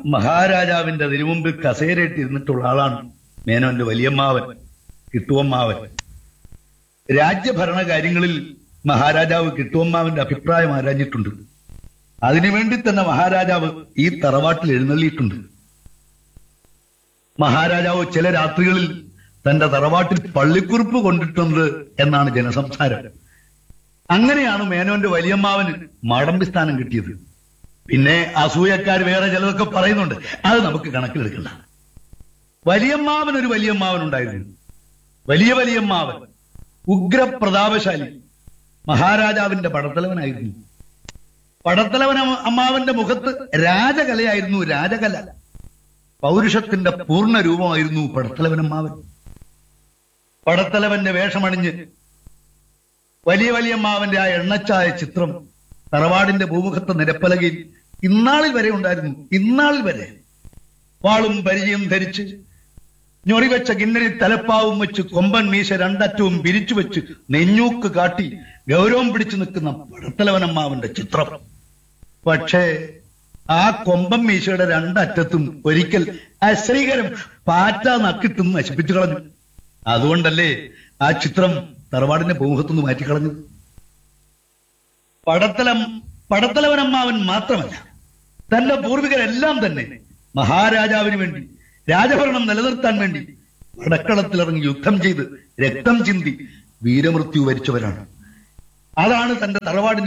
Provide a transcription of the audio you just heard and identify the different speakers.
Speaker 1: മഹാരാജാവിന്റെ തിരുമുമ്പിൽ കസേരയിട്ടിരുന്നിട്ടുള്ള ആളാണ് മേനോന്റെ വലിയമ്മാവൻ, കിട്ടുവമ്മാവൻ. രാജ്യഭരണ കാര്യങ്ങളിൽ മഹാരാജാവ് കിട്ടുവമ്മാവന്റെ അഭിപ്രായം ആരാഞ്ഞിട്ടുണ്ട്. അതിനുവേണ്ടി തന്നെ മഹാരാജാവ് ഈ തറവാട്ടിൽ എഴുന്നള്ളിയിട്ടുണ്ട്. മഹാരാജാവ് ചില രാത്രികളിൽ തന്റെ തറവാട്ടിൽ പള്ളിക്കുറിപ്പ് കൊണ്ടിട്ടുണ്ട് എന്നാണ് ജനസംസാരം. അങ്ങനെയാണ് മേനോന്റെ വലിയമ്മാവന് മാടമ്പി സ്ഥാനം കിട്ടിയത്. പിന്നെ അസൂയക്കാർ വേറെ ചിലതൊക്കെ പറയുന്നുണ്ട്, അത് നമുക്ക് കണക്കിലെടുക്കണ്ട. വലിയമ്മാവൻ ഒരു വലിയമ്മാവൻ ഉണ്ടായിരുന്നു. വലിയ വലിയമ്മാവൻ ഉഗ്രപ്രതാപശാലി, മഹാരാജാവിന്റെ പടത്തലവനായിരുന്നു. പടത്തലവൻ അമ്മാവന്റെ മുഖത്ത് രാജകലയായിരുന്നു, രാജകല. പൗരുഷത്തിന്റെ പൂർണ്ണ രൂപമായിരുന്നു പടത്തലവനമ്മാവൻ. പടത്തലവന്റെ വേഷമണിഞ്ഞ് വലിയ വലിയമ്മാവന്റെ ആ എണ്ണച്ചായ ചിത്രം തറവാടിന്റെ ഭൂമുഖത്തെ നിരപ്പലകയിൽ ഇന്നാളിൽ വരെ ഉണ്ടായിരുന്നു. ഇന്നാളിൽ വരെ വാളും പരിചയം ധരിച്ച് ഞൊറിവെച്ച കിന്നരി തലപ്പാവും വെച്ച് കൊമ്പൻ മീശ രണ്ടറ്റവും പിരിച്ചു വെച്ച് നെഞ്ഞൂക്ക് കാട്ടി ഗൗരവം പിടിച്ചു നിൽക്കുന്ന പടത്തലവനമ്മാവന്റെ ചിത്രം. പക്ഷേ ആ കൊമ്പൻ മീശയുടെ രണ്ടറ്റത്തും ഒരിക്കൽ അശ്രീകരം പാറ്റ നക്കിട്ടും നശിപ്പിച്ചു കളഞ്ഞു. അതുകൊണ്ടല്ലേ ആ ചിത്രം തറവാടിന്റെ ഭൂമുഖത്തുനിന്ന് മാറ്റിക്കളഞ്ഞത്. പടത്തലവനമ്മാവൻ മാത്രമല്ല, തന്റെ പൂർവികരെല്ലാം തന്നെ മഹാരാജാവിന് വേണ്ടി, രാജഭരണം നിലനിർത്താൻ വേണ്ടി പടക്കളത്തിലിറങ്ങി യുദ്ധം ചെയ്ത് രക്തം ചിന്തി വീരമൃത്യു വരിച്ചവരാണ്. അതാണ് തന്റെ തറവാടിന്റെ